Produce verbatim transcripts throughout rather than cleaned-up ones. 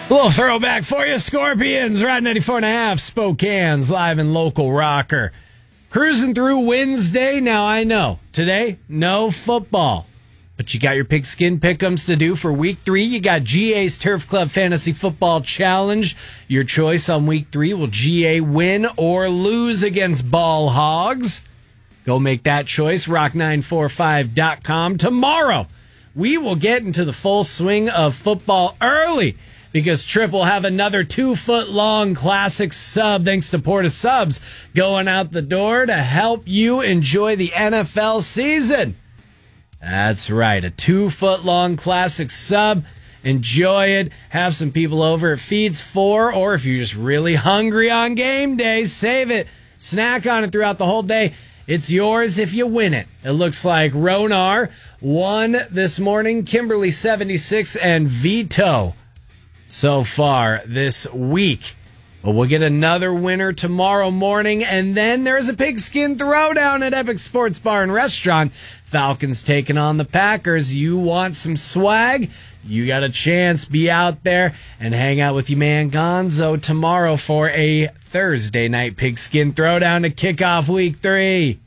A little throwback for you, Scorpions. Ride ninety-four and a half, Spokane's live and local rocker. Cruising through Wednesday. Now, I know, today, no football. But you got your pigskin pick'ems to do for week three. You got G A's Turf Club Fantasy Football Challenge. Your choice on week three. Will G A win or lose against Ball Hogs? Go make that choice. rock nine four five dot com. Tomorrow, we will get into the full swing of football early, because Trip will have another two-foot-long classic sub, thanks to Porta Subs, going out the door to help you enjoy the N F L season. That's right, a two-foot-long classic sub. Enjoy it. Have some people over. It feeds four, or if you're just really hungry on game day, save it. Snack on it throughout the whole day. It's yours if you win it. It looks like Ronar won this morning, Kimberly seventy-six, and Vito so far this week. But we'll get another winner tomorrow morning, and then there's a pigskin throwdown at Epic Sports Bar and Restaurant. Falcons taking on the Packers. You want some swag? You got a chance. Be out there and hang out with your man Gonzo tomorrow for a Thursday night pigskin throwdown to kick off week three.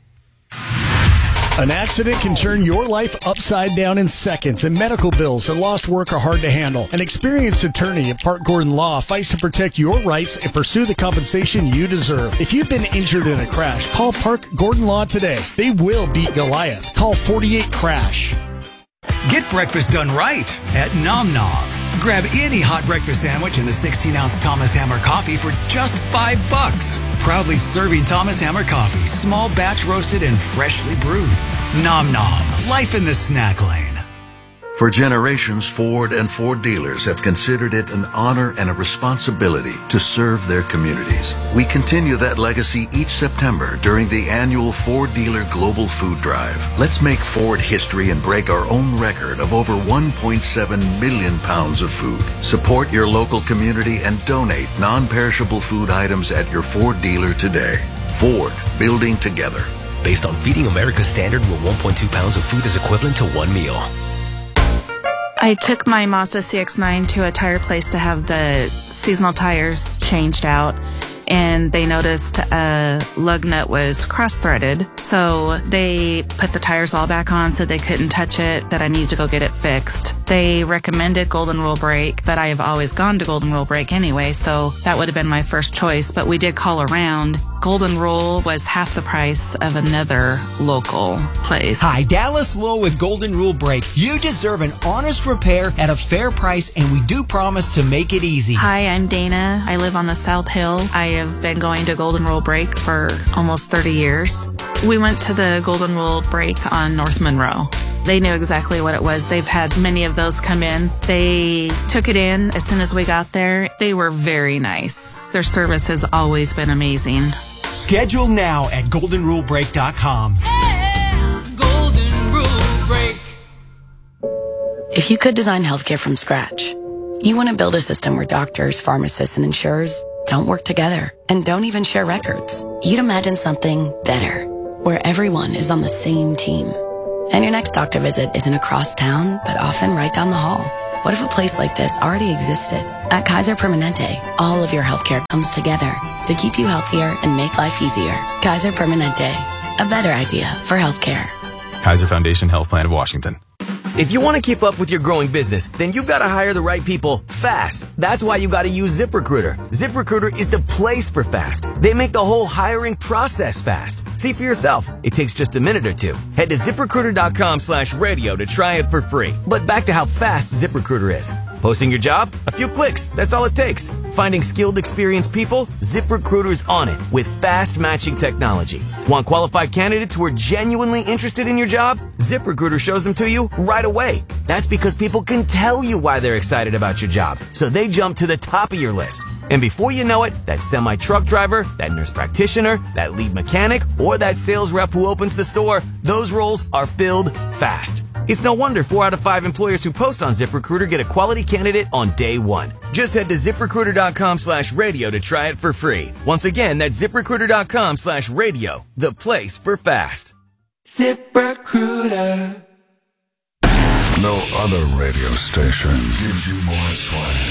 An accident can turn your life upside down in seconds, and medical bills and lost work are hard to handle. An experienced attorney at Park Gordon Law fights to protect your rights and pursue the compensation you deserve. If you've been injured in a crash, call Park Gordon Law today. They will beat Goliath. Call forty-eight crash. Get breakfast done right at Nom Nom. Grab any hot breakfast sandwich and a sixteen ounce Thomas Hammer coffee for just five bucks. Proudly serving Thomas Hammer coffee, small batch roasted and freshly brewed. Nom Nom, life in the snack lane. For generations, Ford and Ford dealers have considered it an honor and a responsibility to serve their communities. We continue that legacy each September during the annual Ford Dealer Global Food Drive. Let's make Ford history and break our own record of over one point seven million pounds of food. Support your local community and donate non-perishable food items at your Ford dealer today. Ford, building together. Based on Feeding America standard, where one point two pounds of food is equivalent to one meal. I took my Mazda C X nine to a tire place to have the seasonal tires changed out, and they noticed a lug nut was cross-threaded. So they put the tires all back on, said they couldn't touch it, that I needed to go get it fixed. They recommended Golden Rule Brake, but I have always gone to Golden Rule Brake anyway, so that would have been my first choice. But we did call around. Golden Rule was half the price of another local place. Hi, Dallas Lowe with Golden Rule Brake. You deserve an honest repair at a fair price, and we do promise to make it easy. Hi, I'm Dana. I live on the South Hill. I have been going to Golden Rule Brake for almost thirty years. We went to the Golden Rule Brake on North Monroe. They knew exactly what it was. They've had many of those come in. They took it in as soon as we got there. They were very nice. Their service has always been amazing. Schedule now at golden rule brake dot com. Yeah, Golden Rule Brake. If you could design healthcare from scratch, you want to build a system where doctors, pharmacists, and insurers don't work together and don't even share records. You'd imagine something better, where everyone is on the same team. And your next doctor visit isn't across town, but often right down the hall. What if a place like this already existed? At Kaiser Permanente, all of your healthcare comes together to keep you healthier and make life easier. Kaiser Permanente, a better idea for healthcare. Kaiser Foundation Health Plan of Washington. If you want to keep up with your growing business, then you've got to hire the right people fast. That's why you got to use ZipRecruiter. ZipRecruiter is the place for fast. They make the whole hiring process fast. See for yourself. It takes just a minute or two. Head to ZipRecruiter.com slash radio to try it for free. But back to how fast ZipRecruiter is. Posting your job? A few clicks. That's all it takes. Finding skilled, experienced people? ZipRecruiter's on it with fast matching technology. Want qualified candidates who are genuinely interested in your job? ZipRecruiter shows them to you right away. That's because people can tell you why they're excited about your job, so they jump to the top of your list. And before you know it, that semi-truck driver, that nurse practitioner, that lead mechanic, or that sales rep who opens the store, those roles are filled fast. It's no wonder four out of five employers who post on ZipRecruiter get a quality candidate on day one. Just head to ZipRecruiter.com slash radio to try it for free. Once again, that's ZipRecruiter.com slash radio, the place for fast. ZipRecruiter. No other radio station gives you more swag.